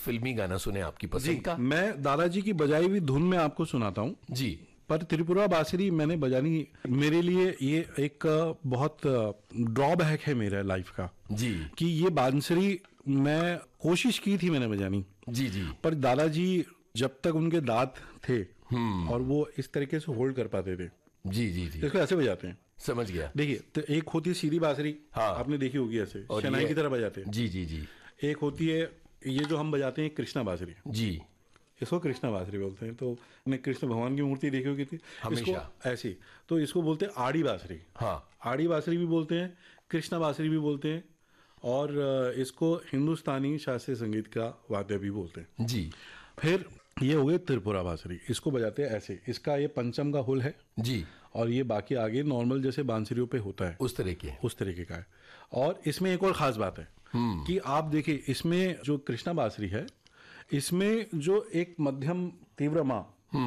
फिल्मी गाना सुने आपकी पसंद का। मैं दादाजी की बजाई हुई धुन में आपको सुनाता हूँ जी। पर त्रिपुरा बांसुरी मैंने बजानी, मेरे लिए ये एक बहुत ड्रॉबैक है मेरे लाइफ का जी कि ये बांसुरी मैं कोशिश की थी मैंने बजानी जी जी। पर दादाजी जब तक उनके दांत थे और वो इस तरीके से होल्ड कर पाते थे, जी जी जी, इसको ऐसे बजाते हैं। समझ गया। देखिए तो एक होती है सीधी बांसुरी, हाँ। आपने देखी होगी ऐसे शहनाई ये- की तरह बजाते हैं। जी जी जी एक होती है ये जो हम बजाते हैं कृष्णा बांसुरी, जी। इसको कृष्णा बांसुरी बोलते हैं। तो हमने कृष्ण भगवान की मूर्ति देखी होगी थी, हमेशा। इसको ऐसी, तो इसको बोलते हैं आड़ी बांसुरी। हाँ आड़ी बांसुरी भी बोलते हैं, कृष्णा बांसुरी भी बोलते हैं, और इसको हिंदुस्तानी शास्त्रीय संगीत का वाद्य भी बोलते हैं। जी फिर ये हो गए त्रिपुरा बांसुरी, इसको बजाते हैं ऐसे, इसका ये पंचम का हुल है जी। और ये बाकी आगे नॉर्मल जैसे बांसुरियों पे होता है उस तरह के। उस तरीके का है। और इसमें एक और ख़ास बात है कि आप देखिए इसमें जो कृष्णा बांसुरी है इसमें जो एक मध्यम तीव्र माँ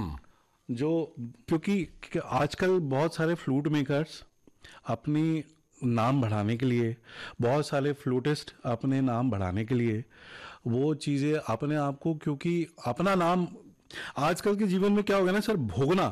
जो, क्योंकि आजकल बहुत सारे फ्लूट मेकर्स अपनी नाम बढ़ाने के लिए, बहुत सारे फ्लूटिस्ट अपने नाम बढ़ाने के लिए वो चीज़ें अपने आप को, क्योंकि अपना नाम आजकल के जीवन में क्या हो गया ना सर, भोगना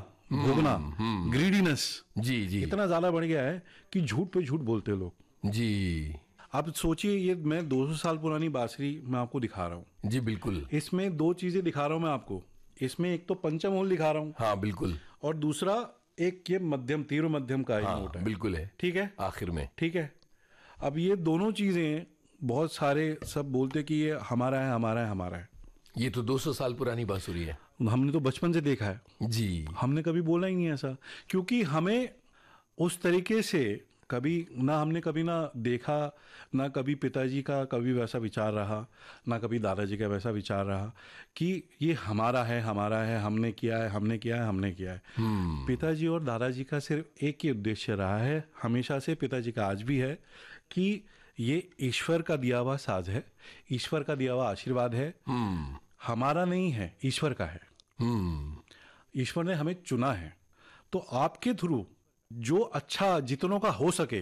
ग्रीडीनेस जी जी इतना ज़्यादा बढ़ गया है कि झूठ पे झूठ बोलते हैं लोग। जी आप सोचिए ये मैं 200 साल पुरानी बांसुरी मैं आपको दिखा रहा हूँ, जी बिल्कुल। इसमें दो चीज़ें दिखा रहा हूँ मैं आपको, इसमें एक तो पंचम होल दिखा रहा हूँ हाँ बिल्कुल। और दूसरा एक ये मध्यम तीव्र मध्यम का एक हाँ नोट है, बिल्कुल है। ठीक है आखिर में। ठीक है। अब ये दोनों चीज़ें बहुत सारे सब बोलते कि ये हमारा है हमारा है हमारा है, ये तो 200 साल पुरानी बांसुरी है। हमने तो बचपन से देखा है, जी हमने कभी बोला ही नहीं ऐसा, क्योंकि हमें उस तरीके से कभी ना हमने कभी ना देखा, ना कभी पिताजी का कभी वैसा विचार रहा, ना कभी दादाजी का वैसा विचार रहा कि ये हमारा है हमने किया है हमने किया है हमने किया है। पिताजी और दादाजी का सिर्फ एक ही उद्देश्य रहा है हमेशा से, पिताजी का आज भी है, कि ये ईश्वर का दिया हुआ साज है, ईश्वर का दिया हुआ आशीर्वाद है, हमारा नहीं है, ईश्वर का है। ईश्वर ने हमें चुना है, तो आपके थ्रू जो अच्छा जितनों का हो सके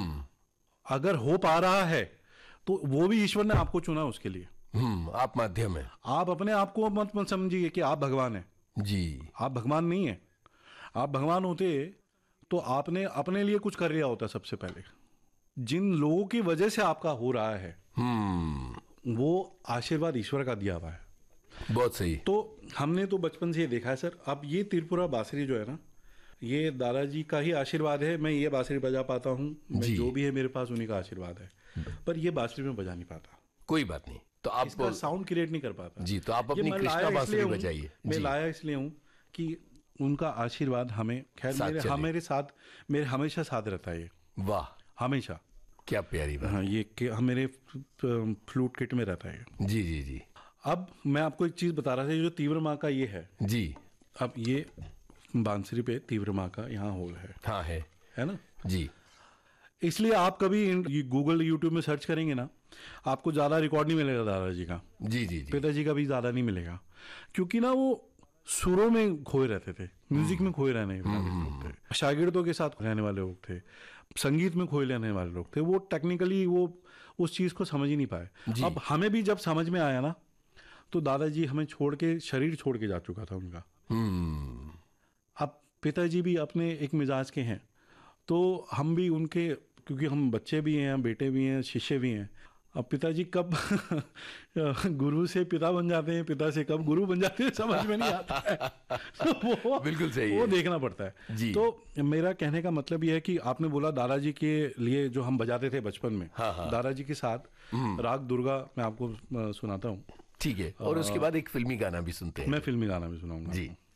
अगर हो पा रहा है तो वो भी ईश्वर ने आपको चुना उसके लिए। आप माध्यम है। आप अपने आप को मत समझिए कि आप भगवान हैं, जी आप भगवान नहीं है। आप भगवान होते तो आपने अपने लिए कुछ कर लिया होता सबसे पहले। जिन लोगों की वजह से आपका हो रहा है वो आशीर्वाद ईश्वर का दिया हुआ है। बहुत सही। तो हमने तो बचपन से ये देखा है सर। अब ये त्रिपुरा बांसुरी जो है ना, ये दादाजी का ही आशीर्वाद है, मैं ये बांसुरी बजा पाता हूँ, मैं जो भी है मेरे पास उन्हीं का आशीर्वाद है, पर ये बांसुरी में बजा नहीं पाता। कोई बात नहीं, तो आप इसका साउंड क्रिएट नहीं कर पाता जी, तो आप ये अपनी मैं कृष्णा लाया बांसुरी इसलिए हूँ, बजाइए। मैं जी। लाया इसलिए हूँ कि उनका आशीर्वाद हमें खैर साथ चले। मेरे साथ मेरे हमेशा साथ रहता है ये, वाह हमेशा। क्या प्यारी बात। हाँ ये मेरे फ्लूट किट में रहता है। जी जी जी अब मैं आपको एक चीज़ बता रहा था, जो तीव्र माँ का ये है जी। अब ये बांसुरी पे तीव्र माँ का यहाँ होल है, हाँ है ना जी। इसलिए आप कभी गूगल यूट्यूब में सर्च करेंगे ना, आपको ज़्यादा रिकॉर्ड नहीं मिलेगा दादाजी का, जी जी जी पिताजी का भी ज़्यादा नहीं मिलेगा, क्योंकि ना वो सुरों में खोए रहते थे, म्यूजिक में खोए रहने वाले लोग थे, शागिर्दों के साथ रहने वाले लोग थे, संगीत में खोए रहने वाले लोग थे। वो टेक्निकली वो उस चीज़ को समझ ही नहीं पाए। अब हमें भी जब समझ में आया ना, तो दादाजी हमें छोड़ के, शरीर छोड़ के जा चुका था उनका। अब पिताजी भी अपने एक मिजाज के हैं, तो हम भी उनके, क्योंकि हम बच्चे भी हैं, बेटे भी हैं, शिष्य भी हैं। अब पिताजी कब गुरु से पिता बन जाते हैं, पिता से कब गुरु बन जाते हैं, समझ में नहीं आता है। तो वो बिल्कुल सही वो है। देखना पड़ता है जी। तो मेरा कहने का मतलब ये है कि आपने बोला दादाजी के लिए जो हम बजाते थे बचपन में, हाँ। दादाजी के साथ राग दुर्गा मैं आपको सुनाता हूँ। ठीक है, और उसके बाद एक फिल्मी गाना भी सुनते हैं। मैं फिल्मी गाना भी सुनाऊंगा जी।